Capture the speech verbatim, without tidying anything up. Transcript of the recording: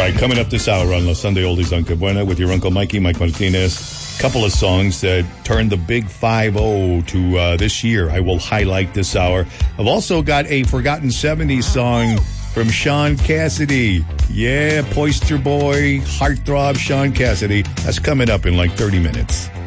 right, coming up this hour on Los Sunday Oldies on Cabuena with your Uncle Mikey, Mike Martinez. Couple of songs that turned the big five oh to uh, this year I will highlight this hour. I've also got a forgotten seventies song from Sean Cassidy. Yeah, Poister Boy, heartthrob Sean Cassidy. That's coming up in like thirty minutes.